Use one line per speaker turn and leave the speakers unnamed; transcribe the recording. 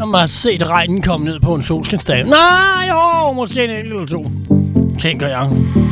om at se regnen komme ned på en solskinsdag. Nej, jo, måske en enkelt eller to, tænker jeg.